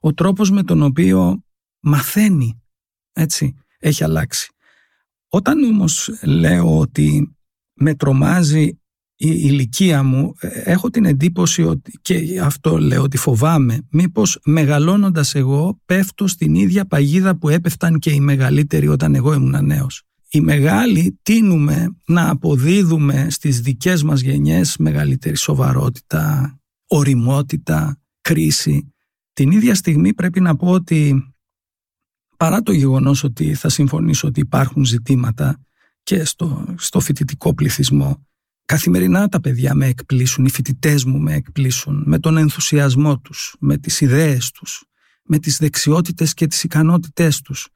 ο τρόπος με τον οποίο μαθαίνει, έτσι, έχει αλλάξει. Όταν όμως λέω ότι με τρομάζει η ηλικία μου, έχω την εντύπωση ότι, και αυτό λέω, ότι φοβάμαι μήπως μεγαλώνοντας εγώ πέφτω στην ίδια παγίδα που έπεφταν και οι μεγαλύτεροι όταν εγώ ήμουν νέος. Οι μεγάλοι τείνουμε να αποδίδουμε στις δικές μας γενιές μεγαλύτερη σοβαρότητα, ωριμότητα, κρίση. Την ίδια στιγμή πρέπει να πω ότι, παρά το γεγονός ότι θα συμφωνήσω ότι υπάρχουν ζητήματα και στο φοιτητικό πληθυσμό, καθημερινά τα παιδιά με εκπλήσουν, οι φοιτητές μου με εκπλήσουν με τον ενθουσιασμό τους, με τις ιδέες τους, με τις δεξιότητες και τις ικανότητές τους,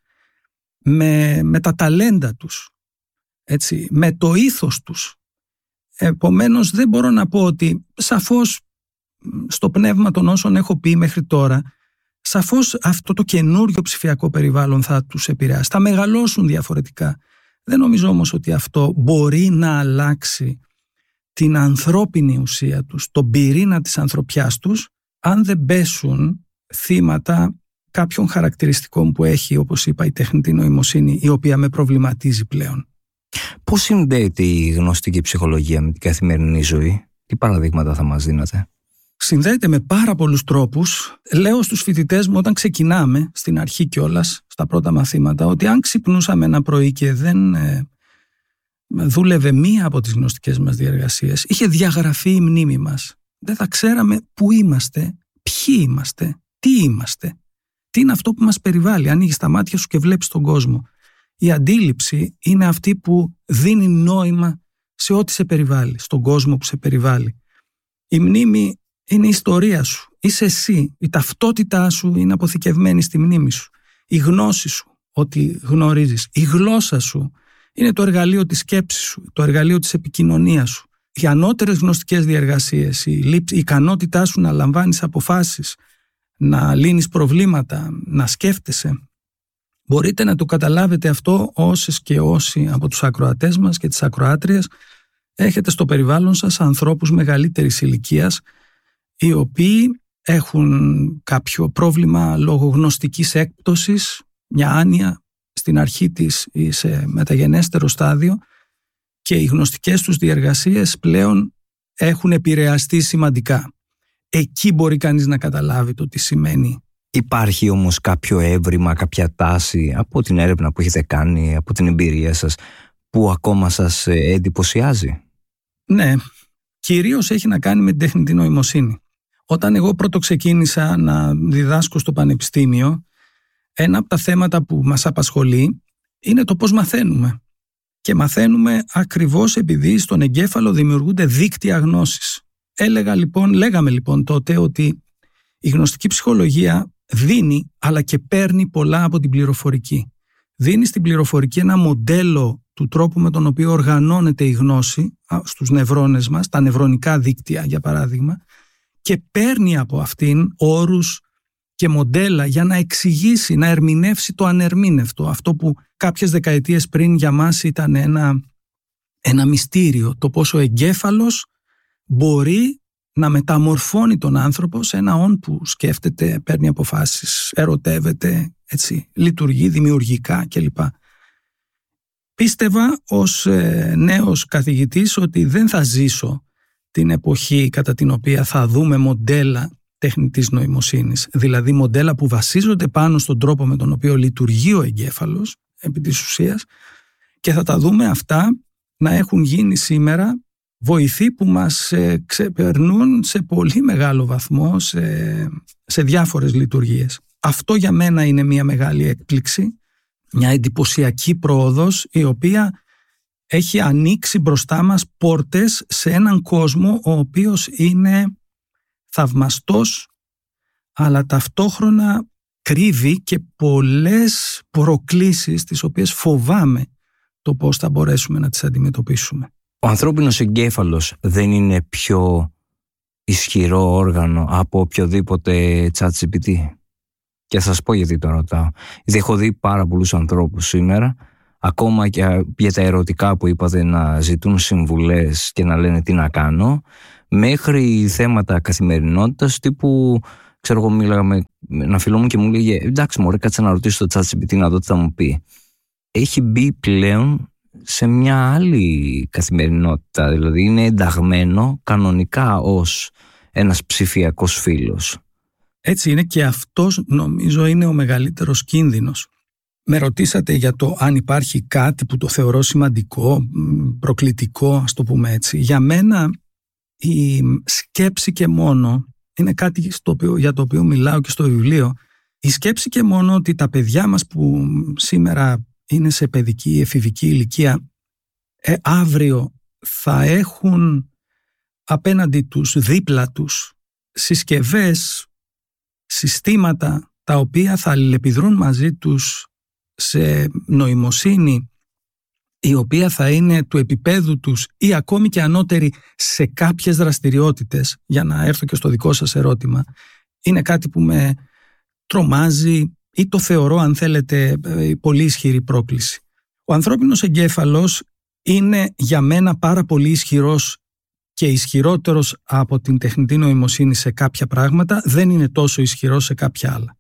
με τα ταλέντα τους, έτσι, με το ήθος τους. Επομένως δεν μπορώ να πω ότι σαφώς στο πνεύμα των όσων έχω πει μέχρι τώρα, σαφώς αυτό το καινούριο ψηφιακό περιβάλλον θα τους επηρεάσει, θα μεγαλώσουν διαφορετικά. Δεν νομίζω όμως ότι αυτό μπορεί να αλλάξει την ανθρώπινη ουσία τους, τον πυρήνα της ανθρωπιάς τους, αν δεν πέσουν θύματα κάποιων χαρακτηριστικών που έχει, όπως είπα, η τεχνητή νοημοσύνη, η οποία με προβληματίζει πλέον. Πώς συνδέεται η γνωστική ψυχολογία με την καθημερινή ζωή? Τι παραδείγματα θα μας δίνατε? Συνδέεται με πάρα πολλούς τρόπους. Λέω στους φοιτητές μου όταν ξεκινάμε, στην αρχή κιόλας, στα πρώτα μαθήματα, ότι αν ξυπνούσαμε ένα πρωί και δεν δούλευε μία από τις γνωστικές μας διεργασίες, είχε διαγραφεί η μνήμη μας. Δεν θα ξέραμε πού είμαστε, ποιοι είμαστε, τι είμαστε, τι είναι αυτό που μας περιβάλλει. Ανοίγεις τα μάτια σου και βλέπεις τον κόσμο. Η αντίληψη είναι αυτή που δίνει νόημα σε ό,τι σε περιβάλλει, στον κόσμο που σε περιβάλλει. Η μνήμη είναι η ιστορία σου, είσαι εσύ, η ταυτότητά σου είναι αποθηκευμένη στη μνήμη σου. Η γνώση σου, ότι γνωρίζεις, η γλώσσα σου είναι το εργαλείο της σκέψης σου, το εργαλείο της επικοινωνίας σου. Οι ανώτερες γνωστικές διεργασίες, η ικανότητά σου να λαμβάνεις αποφάσεις, να λύνεις προβλήματα, να σκέφτεσαι. Μπορείτε να το καταλάβετε αυτό όσες και όσοι από τους ακροατές μας και τις ακροάτριες έχετε στο περιβάλλον σας ανθρώπους μεγαλύτερης ηλικίας, οι οποίοι έχουν κάποιο πρόβλημα λόγω γνωστικής έκπτωσης, μια άνοια στην αρχή της ή σε μεταγενέστερο στάδιο, και οι γνωστικές τους διεργασίες πλέον έχουν επηρεαστεί σημαντικά. Εκεί μπορεί κανείς να καταλάβει το τι σημαίνει. Υπάρχει όμως κάποιο έβριμα, κάποια τάση από την έρευνα που έχετε κάνει, από την εμπειρία σας, που ακόμα σας εντυπωσιάζει? Ναι, κυρίως έχει να κάνει με την τεχνητή νοημοσύνη. Όταν εγώ πρώτο ξεκίνησα να διδάσκω στο πανεπιστήμιο, ένα από τα θέματα που μας απασχολεί είναι το πώς μαθαίνουμε. Και μαθαίνουμε ακριβώς επειδή στον εγκέφαλο δημιουργούνται δίκτυα γνώσης. Λέγαμε λοιπόν τότε ότι η γνωστική ψυχολογία δίνει αλλά και παίρνει πολλά από την πληροφορική. Δίνει στην πληροφορική ένα μοντέλο του τρόπου με τον οποίο οργανώνεται η γνώση στους νευρώνες μας, τα νευρονικά δίκτυα για παράδειγμα, και παίρνει από αυτήν όρους και μοντέλα για να εξηγήσει, να ερμηνεύσει το ανερμήνευτο. Αυτό που κάποιες δεκαετίες πριν για μας ήταν ένα μυστήριο, το πόσο ο εγκέφαλος μπορεί να μεταμορφώνει τον άνθρωπο σε ένα όν που σκέφτεται, παίρνει αποφάσεις, ερωτεύεται, έτσι, λειτουργεί δημιουργικά κλπ. Πίστευα ως νέος καθηγητής ότι δεν θα ζήσω την εποχή κατά την οποία θα δούμε μοντέλα τεχνητής νοημοσύνης, δηλαδή μοντέλα που βασίζονται πάνω στον τρόπο με τον οποίο λειτουργεί ο εγκέφαλος επί της ουσίας, και θα τα δούμε αυτά να έχουν γίνει σήμερα βοηθοί που μας ξεπερνούν σε πολύ μεγάλο βαθμό σε διάφορες λειτουργίες. Αυτό για μένα είναι μια μεγάλη έκπληξη, μια εντυπωσιακή πρόοδος, η οποία έχει ανοίξει μπροστά μας πόρτες σε έναν κόσμο ο οποίος είναι θαυμαστός, αλλά ταυτόχρονα κρύβει και πολλές προκλήσεις τις οποίες φοβάμαι το πώς θα μπορέσουμε να τις αντιμετωπίσουμε. Ο ανθρώπινος εγκέφαλος δεν είναι πιο ισχυρό όργανο από οποιοδήποτε ChatGPT? Και θα σας πω γιατί το ρωτάω. Γιατί έχω δει πάρα πολλούς ανθρώπους σήμερα, ακόμα και για τα ερωτικά που είπατε, να ζητούν συμβουλές και να λένε τι να κάνω, μέχρι θέματα καθημερινότητας τύπου ξέρω εγώ, μίλαγα με ένα φίλο μου και μου λέγε εντάξει μωρέ, κάτσε να ρωτήσω το ChatGPT να δω τι θα μου πει. Έχει μπει πλέον σε μια άλλη καθημερινότητα, δηλαδή είναι ενταγμένο κανονικά ως ένας ψηφιακός φίλος. Έτσι είναι, και αυτός νομίζω είναι ο μεγαλύτερος κίνδυνος. Με ρωτήσατε για το αν υπάρχει κάτι που το θεωρώ σημαντικό, προκλητικό, ας το πούμε έτσι. Για μένα η σκέψη και μόνο είναι κάτι για το οποίο μιλάω και στο βιβλίο. Η σκέψη και μόνο ότι τα παιδιά μας που σήμερα είναι σε παιδική, εφηβική ηλικία, αύριο θα έχουν απέναντι τους, δίπλα τους, συσκευές, συστήματα τα οποία θα αλληλεπιδρούν μαζί τους σε νοημοσύνη η οποία θα είναι του επίπεδου τους ή ακόμη και ανώτερη σε κάποιες δραστηριότητες, για να έρθω και στο δικό σας ερώτημα, είναι κάτι που με τρομάζει ή το θεωρώ, αν θέλετε, πολύ ισχυρή πρόκληση. Ο ανθρώπινος εγκέφαλος είναι για μένα πάρα πολύ ισχυρός και ισχυρότερος από την τεχνητή νοημοσύνη σε κάποια πράγματα, δεν είναι τόσο ισχυρός σε κάποια άλλα.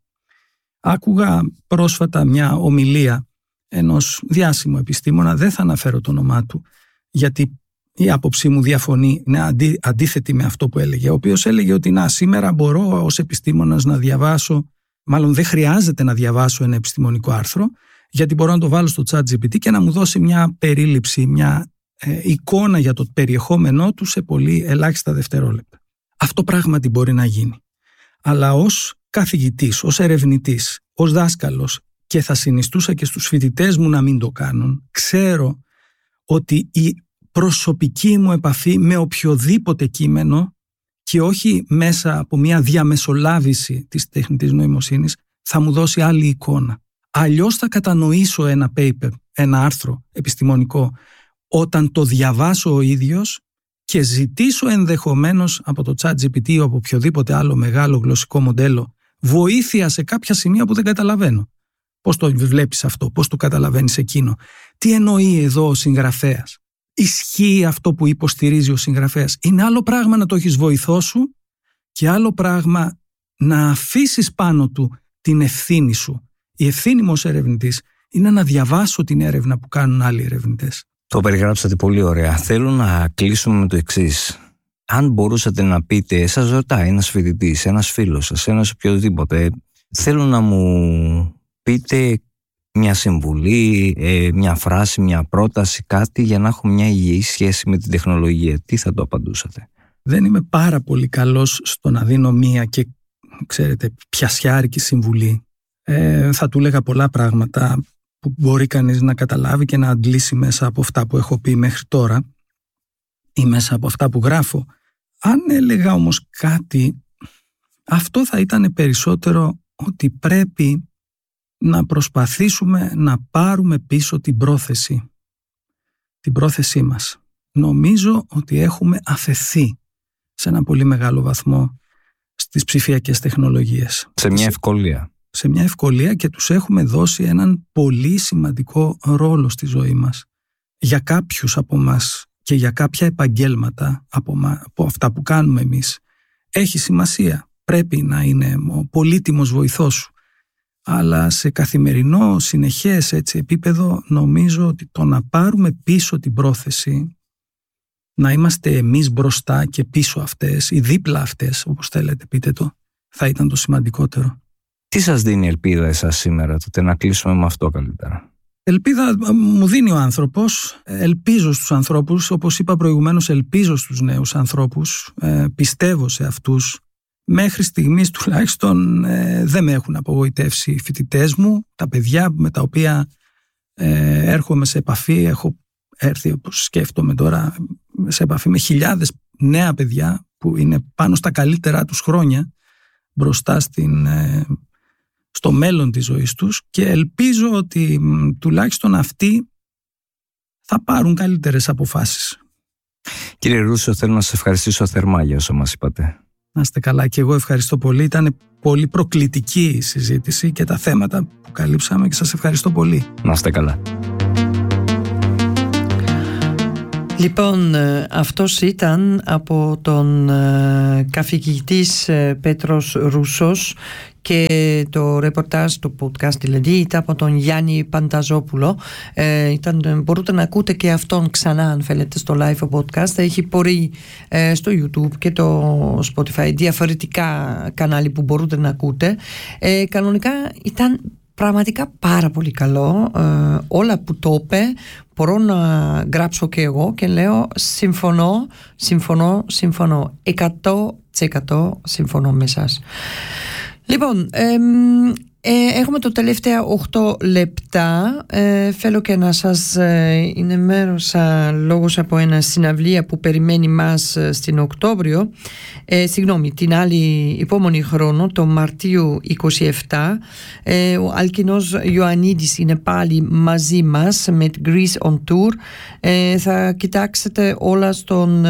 Άκουγα πρόσφατα μια ομιλία ενός διάσημου επιστήμονα, δεν θα αναφέρω το όνομά του, γιατί η άποψή μου διαφωνεί, είναι αντίθετη με αυτό που έλεγε, ο οποίος έλεγε ότι σήμερα μπορώ ως επιστήμονας να διαβάσω, μάλλον δεν χρειάζεται να διαβάσω ένα επιστημονικό άρθρο, γιατί μπορώ να το βάλω στο ChatGPT και να μου δώσει μια περίληψη, μια εικόνα για το περιεχόμενό του σε πολύ ελάχιστα δευτερόλεπτα. Αυτό πράγματι μπορεί να γίνει. Αλλά ως καθηγητής, ως ερευνητής, ως δάσκαλος, και θα συνιστούσα και στους φοιτητές μου να μην το κάνουν, ξέρω ότι η προσωπική μου επαφή με οποιοδήποτε κείμενο και όχι μέσα από μια διαμεσολάβηση της τεχνητής νοημοσύνης θα μου δώσει άλλη εικόνα. Αλλιώς θα κατανοήσω ένα paper, ένα άρθρο επιστημονικό, όταν το διαβάσω ο ίδιος και ζητήσω ενδεχομένως από το ChatGPT ή από οποιοδήποτε άλλο μεγάλο γλωσσικό μοντέλο βοήθεια σε κάποια σημεία που δεν καταλαβαίνω. Πώς το βλέπεις αυτό, πώς το καταλαβαίνεις εκείνο, τι εννοεί εδώ ο συγγραφέας. Ισχύει αυτό που υποστηρίζει ο συγγραφέας. Είναι άλλο πράγμα να το έχεις βοηθό σου και άλλο πράγμα να αφήσεις πάνω του την ευθύνη σου. Η ευθύνη μου ως ερευνητής είναι να διαβάσω την έρευνα που κάνουν άλλοι ερευνητές. Το περιγράψατε πολύ ωραία. Θέλω να κλείσουμε με το εξής. Αν μπορούσατε να πείτε, σας ρωτάει ένας φοιτητής, ένας φίλος σας, ένας οποιοδήποτε, θέλω να μου πείτε μια συμβουλή, μια φράση, μια πρόταση, κάτι για να έχω μια υγιή σχέση με την τεχνολογία. Τι θα το απαντούσατε? Δεν είμαι πάρα πολύ καλός στο να δίνω μια και ξέρετε πιασιάρικη συμβουλή. Θα του έλεγα πολλά πράγματα που μπορεί κανείς να καταλάβει και να αντλήσει μέσα από αυτά που έχω πει μέχρι τώρα ή μέσα από αυτά που γράφω. Αν έλεγα όμως κάτι, αυτό θα ήταν περισσότερο ότι πρέπει να προσπαθήσουμε να πάρουμε πίσω την πρόθεσή μας. Νομίζω ότι έχουμε αφεθεί σε ένα πολύ μεγάλο βαθμό στις ψηφιακές τεχνολογίες. Σε μια ευκολία και τους έχουμε δώσει έναν πολύ σημαντικό ρόλο στη ζωή μας. Για κάποιους από μας και για κάποια επαγγέλματα από αυτά που κάνουμε εμείς έχει σημασία. Πρέπει να είναι ο πολύτιμος βοηθός σου. Αλλά σε καθημερινό, συνεχές επίπεδο νομίζω ότι το να πάρουμε πίσω την πρόθεση, να είμαστε εμείς μπροστά και πίσω αυτές ή δίπλα αυτές, όπως θέλετε πείτε το, θα ήταν το σημαντικότερο. Τι σας δίνει ελπίδα εσάς σήμερα, τότε να κλείσουμε με αυτό καλύτερα? Ελπίδα μου δίνει ο άνθρωπος, ελπίζω στους ανθρώπους, όπως είπα προηγουμένως, ελπίζω στους νέους ανθρώπους, πιστεύω σε αυτούς. Μέχρι στιγμής τουλάχιστον δεν με έχουν απογοητεύσει οι φοιτητές μου, τα παιδιά με τα οποία έρχομαι σε επαφή, έχω έρθει, όπως σκέφτομαι τώρα, σε επαφή με χιλιάδες νέα παιδιά που είναι πάνω στα καλύτερά τους χρόνια μπροστά στο μέλλον της ζωής τους, και ελπίζω ότι τουλάχιστον αυτοί θα πάρουν καλύτερες αποφάσεις. Κύριε Ρούσο, θέλω να σας ευχαριστήσω θερμά για όσο μας είπατε. Να είστε καλά, και εγώ ευχαριστώ πολύ. Ήταν πολύ προκλητική η συζήτηση και τα θέματα που καλύψαμε και σας ευχαριστώ πολύ. Να είστε καλά. Λοιπόν, αυτός ήταν από τον καθηγητής Πέτρος Ρούσος και το ρεπορτάζ του podcast δηλαδή ήταν από τον Γιάννη Πανταζόπουλο. Μπορείτε να ακούτε και αυτόν ξανά αν θέλετε στο live podcast. Έχει πορεί στο YouTube και το Spotify, διαφορετικά κανάλια που μπορείτε να ακούτε. Κανονικά ήταν πραγματικά πάρα πολύ καλό. Όλα που το είπε μπορώ να γράψω και εγώ και λέω συμφωνώ 100% συμφωνώ με εσάς. Λοιπόν, έχουμε το τελευταία 8 λεπτά. Θέλω και να σας ενημέρωσα λόγω από ένα συναυλία που περιμένει μας στην Οκτώβριο, την άλλη επόμενη χρόνο, το Μαρτίου 27. Ο Αλκινός Ιωαννίδης είναι πάλι μαζί μας με Greece on Tour. Θα κοιτάξετε όλα στον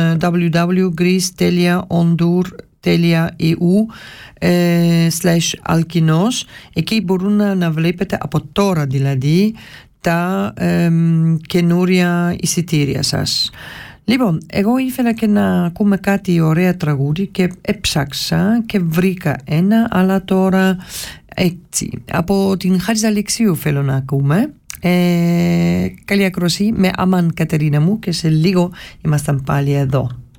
www.greece.ontour.eu/Alkinos. Εκεί μπορούν να βλέπετε από τώρα δηλαδή τα καινούρια εισιτήρια σας. Λοιπόν, εγώ ήθελα και να ακούμε κάτι ωραία τραγούδι και έψαξα και βρήκα ένα, αλλά τώρα έτσι από την Χάρις Αλεξίου θέλω να ακούμε. Καλή ακρόση με Αμάν Κατερίνα μου και σε λίγο ήμασταν πάλι εδώ.